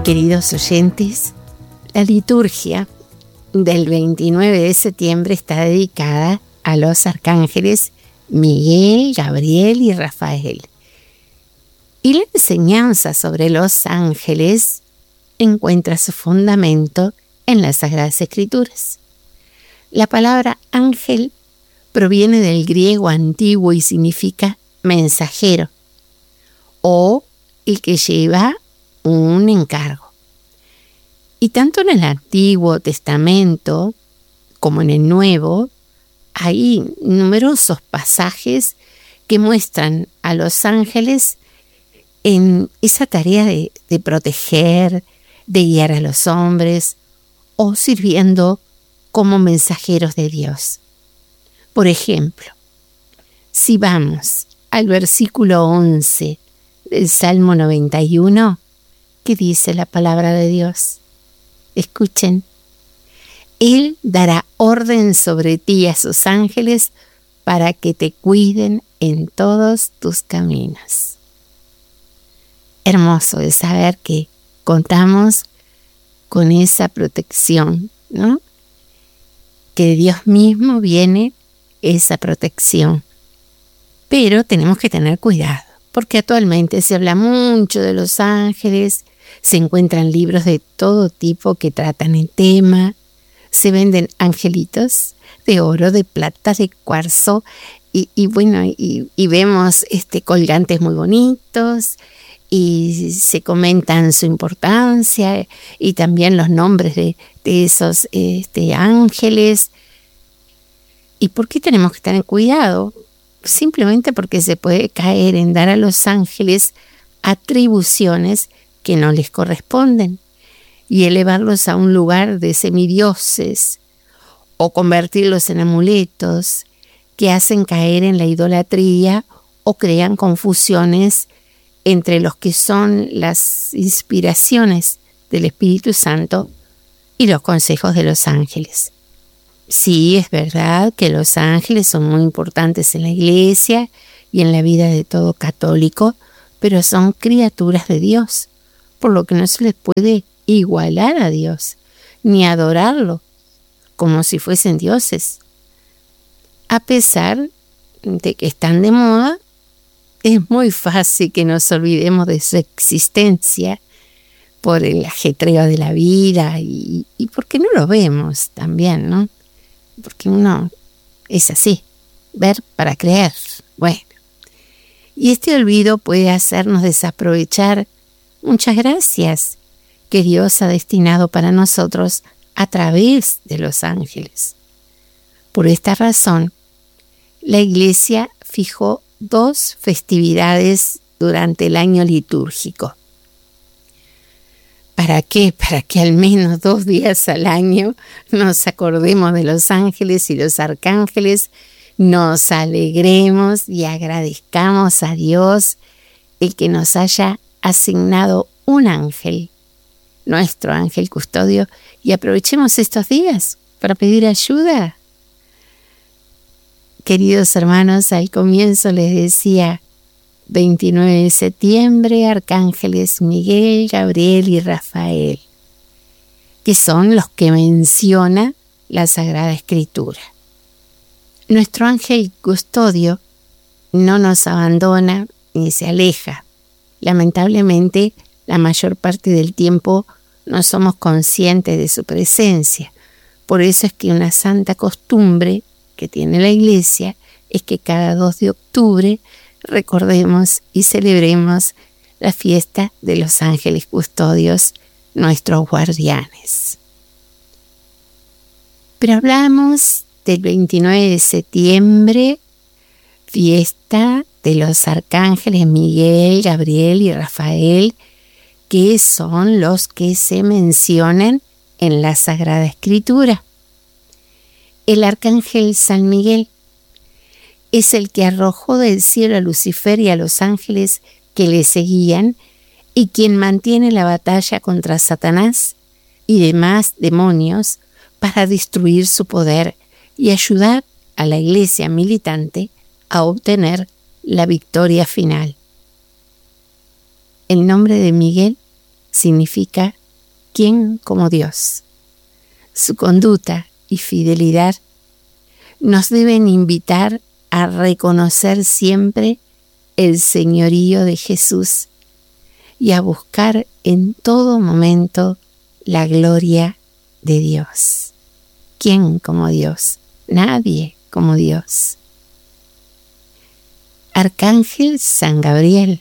Queridos oyentes, la liturgia del 29 de septiembre está dedicada a los arcángeles Miguel, Gabriel y Rafael. Y la enseñanza sobre los ángeles encuentra su fundamento en las Sagradas Escrituras. La palabra ángel proviene del griego antiguo y significa mensajero o el que lleva un encargo. Y tanto en el Antiguo Testamento como en el Nuevo hay numerosos pasajes que muestran a los ángeles en esa tarea de proteger, de guiar a los hombres o sirviendo como mensajeros de Dios. Por ejemplo, si vamos al versículo 11 del Salmo 91, ¿qué dice la palabra de Dios? Escuchen. Él dará orden sobre ti a sus ángeles para que te cuiden en todos tus caminos. Hermoso de saber que contamos con esa protección, ¿no? Que de Dios mismo viene esa protección. Pero tenemos que tener cuidado, porque actualmente se habla mucho de los ángeles, se encuentran libros de todo tipo que tratan el tema, se venden angelitos de oro, de plata, de cuarzo, y vemos colgantes muy bonitos, y se comentan su importancia y también los nombres de esos ángeles. ¿Y por qué tenemos que tener cuidado? Simplemente porque se puede caer en dar a los ángeles atribuciones que no les corresponden y elevarlos a un lugar de semidioses o convertirlos en amuletos que hacen caer en la idolatría o crean confusiones entre los que son las inspiraciones del Espíritu Santo y los consejos de los ángeles. Sí, es verdad que los ángeles son muy importantes en la Iglesia y en la vida de todo católico, pero son criaturas de Dios, por lo que no se les puede igualar a Dios, ni adorarlo como si fuesen dioses. A pesar de que están de moda, es muy fácil que nos olvidemos de su existencia por el ajetreo de la vida y porque no lo vemos también, ¿no? Porque uno es así, ver para creer. Bueno, y este olvido puede hacernos desaprovechar muchas gracias que Dios ha destinado para nosotros a través de los ángeles. Por esta razón, la Iglesia fijó 2 festividades durante el año litúrgico. ¿Para qué? Para que al menos 2 días al año nos acordemos de los ángeles y los arcángeles, nos alegremos y agradezcamos a Dios el que nos haya asignado un ángel, nuestro ángel custodio, y aprovechemos estos días para pedir ayuda. Queridos hermanos, al comienzo les decía 29 de septiembre, arcángeles Miguel, Gabriel y Rafael, que son los que menciona la Sagrada Escritura. Nuestro ángel custodio no nos abandona ni se aleja. Lamentablemente, la mayor parte del tiempo no somos conscientes de su presencia. Por eso es que una santa costumbre que tiene la Iglesia es que cada 2 de octubre recordemos y celebremos la fiesta de los ángeles custodios, nuestros guardianes. Pero hablamos del 29 de septiembre, fiesta de los arcángeles Miguel, Gabriel y Rafael, que son los que se mencionan en la Sagrada Escritura. El arcángel San Miguel es el que arrojó del cielo a Lucifer y a los ángeles que le seguían y quien mantiene la batalla contra Satanás y demás demonios para destruir su poder y ayudar a la Iglesia militante a obtener la victoria final. El nombre de Miguel significa ¿quién como Dios? Su conducta y fidelidad nos deben invitar a reconocer siempre el señorío de Jesús y a buscar en todo momento la gloria de Dios. ¿Quién como Dios? Nadie como Dios. Arcángel San Gabriel.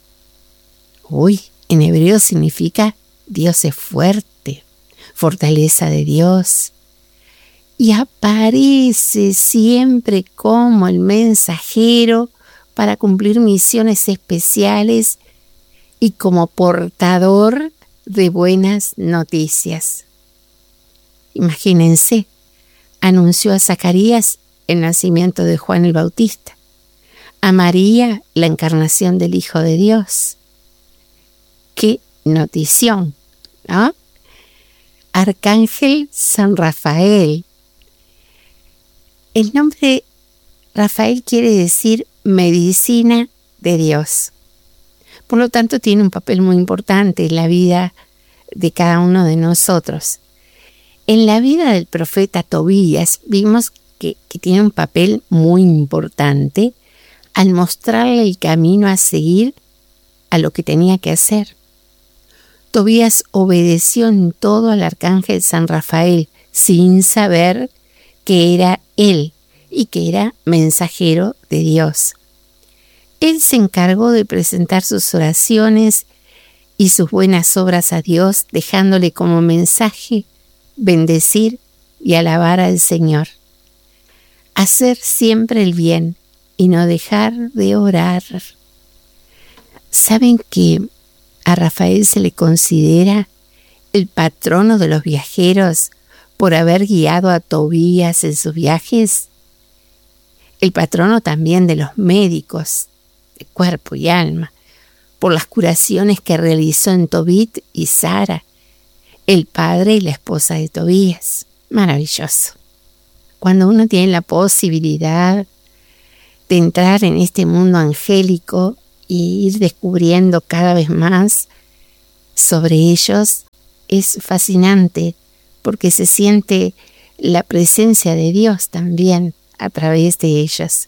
En hebreo significa Dios es fuerte, fortaleza de Dios. Y aparece siempre como el mensajero para cumplir misiones especiales y como portador de buenas noticias. Imagínense, anunció a Zacarías el nacimiento de Juan el Bautista, a María la encarnación del Hijo de Dios. ¡Qué notición! ¿No? Arcángel San Rafael. El nombre Rafael quiere decir medicina de Dios. Por lo tanto, tiene un papel muy importante en la vida de cada uno de nosotros. En la vida del profeta Tobías vimos que tiene un papel muy importante al mostrarle el camino a seguir a lo que tenía que hacer. Tobías obedeció en todo al arcángel San Rafael sin saber que era él y que era mensajero de Dios. Él se encargó de presentar sus oraciones y sus buenas obras a Dios, dejándole como mensaje bendecir y alabar al Señor. Hacer siempre el bien y no dejar de orar. ¿Saben que a Rafael se le considera el patrono de los viajeros por haber guiado a Tobías en sus viajes? El patrono también de los médicos, de cuerpo y alma, por las curaciones que realizó en Tobit y Sara, el padre y la esposa de Tobías. Maravilloso. Cuando uno tiene la posibilidad de entrar en este mundo angélico y ir descubriendo cada vez más sobre ellos, es fascinante porque se siente la presencia de Dios también a través de ellos.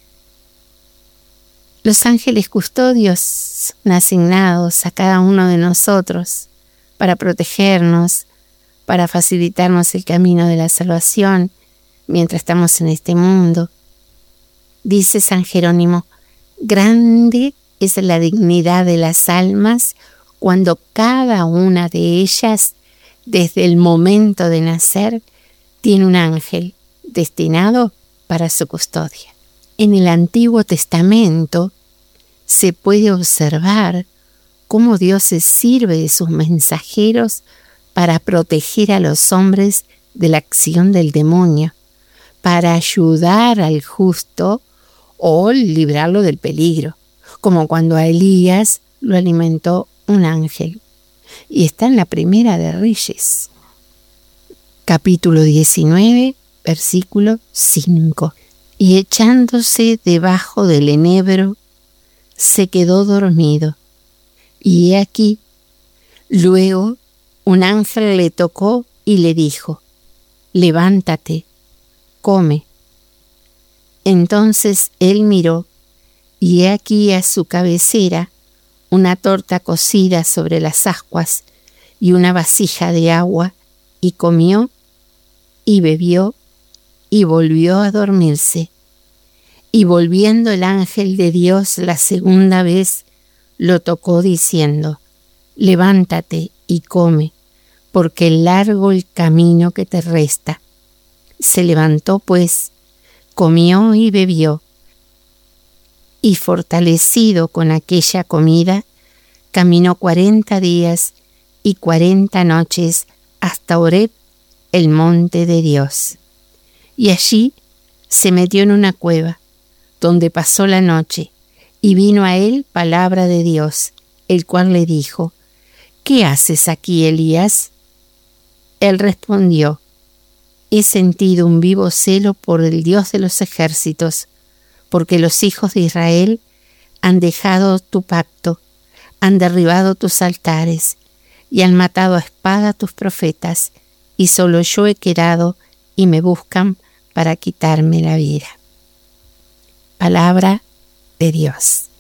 Los ángeles custodios son asignados a cada uno de nosotros para protegernos, para facilitarnos el camino de la salvación mientras estamos en este mundo. Dice San Jerónimo, grande es la dignidad de las almas cuando cada una de ellas, desde el momento de nacer, tiene un ángel destinado para su custodia. En el Antiguo Testamento se puede observar cómo Dios se sirve de sus mensajeros para proteger a los hombres de la acción del demonio, para ayudar al justo o librarlo del peligro, como cuando a Elías lo alimentó un ángel. Y está en la Primera de Reyes, capítulo 19, versículo 5. Y echándose debajo del enebro, se quedó dormido. Y he aquí, luego un ángel le tocó y le dijo, levántate, come. Entonces él miró, y he aquí a su cabecera una torta cocida sobre las ascuas y una vasija de agua, y comió y bebió y volvió a dormirse. Y volviendo el ángel de Dios la segunda vez, lo tocó diciendo, levántate y come, porque largo el camino que te resta. Se levantó pues, comió y bebió, y fortalecido con aquella comida, caminó 40 días y 40 noches hasta Horeb, el monte de Dios. Y allí se metió en una cueva, donde pasó la noche, y vino a él palabra de Dios, el cual le dijo, ¿qué haces aquí, Elías? Él respondió, he sentido un vivo celo por el Dios de los ejércitos, porque los hijos de Israel han dejado tu pacto, han derribado tus altares, y han matado a espada a tus profetas, y solo yo he quedado y me buscan para quitarme la vida. Palabra de Dios.